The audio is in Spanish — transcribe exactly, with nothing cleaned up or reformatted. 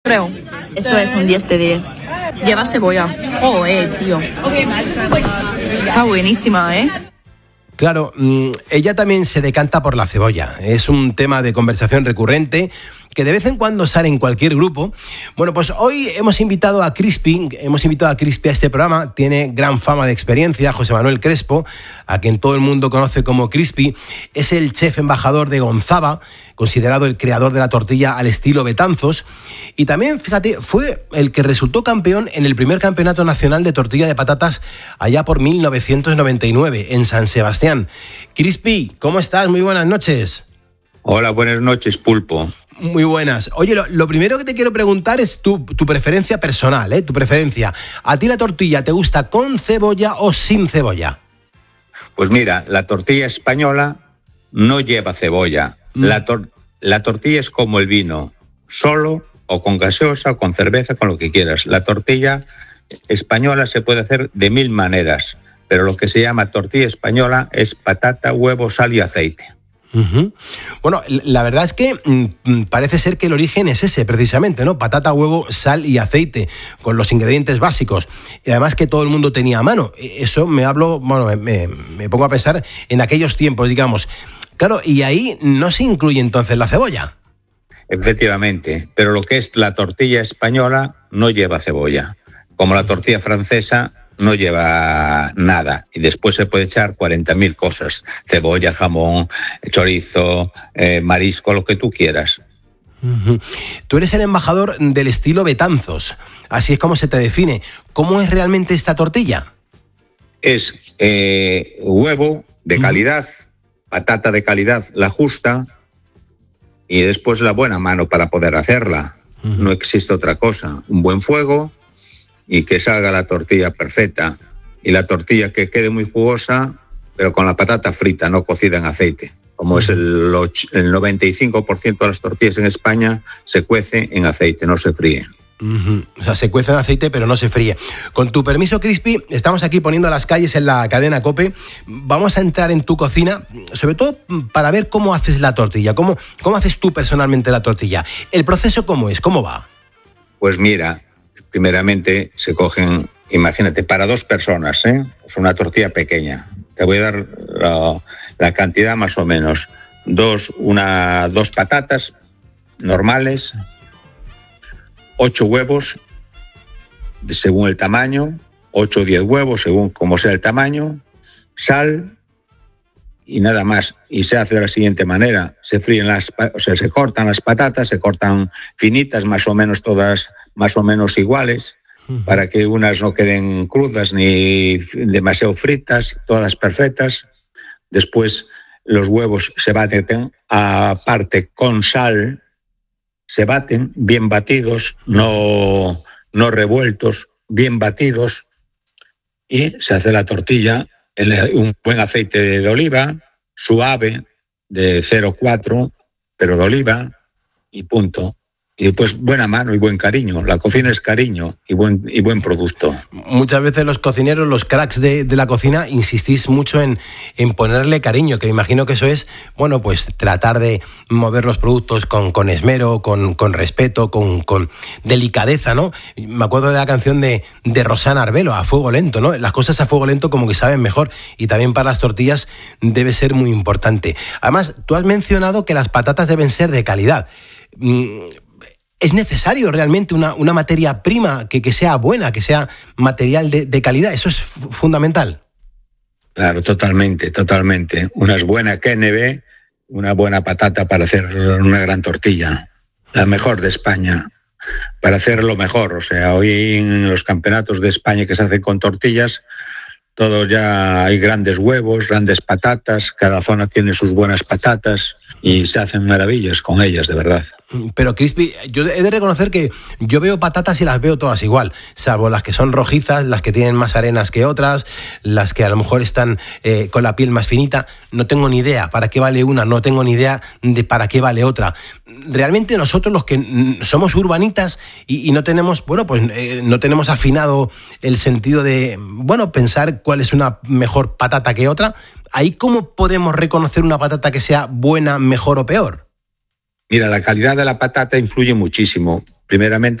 creo. Eso es un diez de diez. Lleva cebolla. Oh, eh, tío. Está buenísima, ¿eh? Claro, ella también se decanta por la cebolla. Es un tema de conversación recurrente que de vez en cuando sale en cualquier grupo. Bueno, pues hoy hemos invitado a Crispy, hemos invitado a Crispy a este programa. Tiene gran fama de experiencia, José Manuel Crespo, a quien todo el mundo conoce como Crispy. Es el chef embajador de Gonzava, considerado el creador de la tortilla al estilo Betanzos. Y también, fíjate, fue el que resultó campeón en el primer campeonato nacional de tortilla de patatas allá por mil novecientos noventa y nueve, en San Sebastián. Crispy, ¿cómo estás? Muy buenas noches. Hola, buenas noches, Pulpo. Muy buenas. Oye, lo, lo primero que te quiero preguntar es tu, tu preferencia personal, ¿eh? Tu preferencia. ¿A ti la tortilla te gusta con cebolla o sin cebolla? Pues mira, la tortilla española no lleva cebolla. Mm. La, tor- la tortilla es como el vino, solo o con gaseosa o con cerveza, con lo que quieras. La tortilla española se puede hacer de mil maneras, pero lo que se llama tortilla española es patata, huevo, sal y aceite. Uh-huh. Bueno, la verdad es que mmm, parece ser que el origen es ese precisamente, ¿no? Patata, huevo, sal y aceite, con los ingredientes básicos. Y además que todo el mundo tenía a mano. Eso me hablo, bueno, me, me pongo a pensar en aquellos tiempos, digamos. Claro, y ahí no se incluye entonces la cebolla. Efectivamente, pero lo que es la tortilla española no lleva cebolla. Como la tortilla francesa no lleva nada, y después se puede echar cuarenta mil cosas, cebolla, jamón, chorizo, eh, marisco, lo que tú quieras. Uh-huh. Tú eres el embajador del estilo Betanzos, así es como se te define. ¿Cómo es realmente esta tortilla? Es eh, huevo de calidad, uh-huh. patata de calidad, la justa, y después la buena mano para poder hacerla. Uh-huh. No existe otra cosa. Un buen fuego y que salga la tortilla perfecta. Y la tortilla que quede muy jugosa, pero con la patata frita, no cocida en aceite. Como uh-huh. es el, el noventa y cinco por ciento de las tortillas en España, se cuece en aceite, no se fríe. Uh-huh. O sea, se cuece en aceite, pero no se fríe. Con tu permiso, Crispy, estamos aquí poniendo las calles en la cadena COPE. Vamos a entrar en tu cocina, sobre todo para ver cómo haces la tortilla. Cómo, cómo haces tú personalmente la tortilla. ¿El proceso cómo es? ¿Cómo va? Pues mira, primeramente se cogen, imagínate, para dos personas, ¿eh? Es una tortilla pequeña. Te voy a dar la, la cantidad más o menos. Dos, una, dos patatas normales, ocho huevos, según el tamaño, ocho o diez huevos, según como sea el tamaño, sal y nada más. Y se hace de la siguiente manera: se fríen las, o sea, se cortan las patatas, se cortan finitas, más o menos todas, más o menos iguales, uh-huh. para que unas no queden crudas ni demasiado fritas, todas perfectas. Después los huevos se baten aparte con sal. Se baten bien batidos, no, no revueltos, bien batidos, y se hace la tortilla en un buen aceite de oliva, suave, de cero coma cuatro, pero de oliva, y punto. Y después buena mano y buen cariño. La cocina es cariño y buen, y buen producto. Muchas veces los cocineros, los cracks de, de la cocina, insistís mucho en, en ponerle cariño, que imagino que eso es, bueno, pues tratar de mover los productos con, con esmero, con, con respeto, con, con delicadeza, ¿no? Me acuerdo de la canción de, de Rosana Arbelo, A Fuego Lento, ¿no? Las cosas a fuego lento como que saben mejor, y también para las tortillas debe ser muy importante. Además, tú has mencionado que las patatas deben ser de calidad. ¿Es necesario realmente una, una materia prima que, que sea buena, que sea material de, de calidad? Eso es f- fundamental. Claro, totalmente, totalmente. Una es buena K N B, una buena patata para hacer una gran tortilla. La mejor de España, para hacer lo mejor. O sea, hoy en los campeonatos de España que se hacen con tortillas, todos ya hay grandes huevos, grandes patatas, cada zona tiene sus buenas patatas y se hacen maravillas con ellas, de verdad. Pero, Crispy, yo he de reconocer que yo veo patatas y las veo todas igual, salvo las que son rojizas, las que tienen más arenas que otras, las que a lo mejor están eh, con la piel más finita. No tengo ni idea para qué vale una, no tengo ni idea de para qué vale otra. Realmente nosotros los que somos urbanitas y, y no tenemos, bueno, pues eh, no tenemos afinado el sentido de, bueno, pensar cuál es una mejor patata que otra. ¿Ahí cómo podemos reconocer una patata que sea buena, mejor o peor? Mira, la calidad de la patata influye muchísimo. Primeramente,